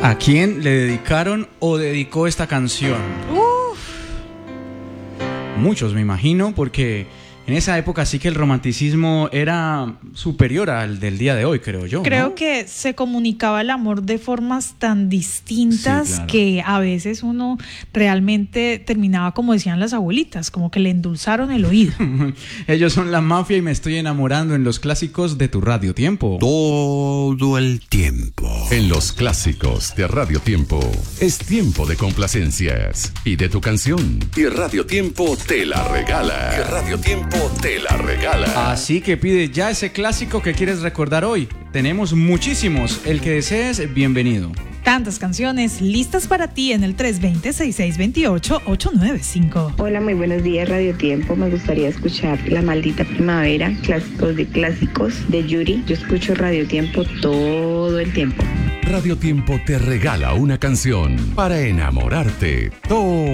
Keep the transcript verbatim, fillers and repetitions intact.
¿A quién le dedicaron o dedicó esta canción? Uf. Muchos, me imagino, porque en esa época sí que el romanticismo era superior al del día de hoy, creo yo. Creo ¿no? que se comunicaba el amor de formas tan distintas, Sí, claro. que a veces uno realmente terminaba, como decían las abuelitas, como que le endulzaron el oído. Ellos son La Mafia y Me Estoy Enamorando en los clásicos de tu Radio Tiempo. Todo el tiempo. En los clásicos de Radio Tiempo es tiempo de complacencias y de tu canción. Y Radio Tiempo te la regala. Y Radio Tiempo te la regala. Así que pide ya ese clásico que quieres recordar hoy. Tenemos muchísimos. El que desees, bienvenido. Tantas canciones listas para ti en el tres dos cero, seis seis dos ocho, ocho nueve cinco. Hola, muy buenos días, Radio Tiempo. Me gustaría escuchar La Maldita Primavera, clásicos de clásicos de Yuri. Yo escucho Radio Tiempo todo el tiempo. Radio Tiempo te regala una canción para enamorarte todo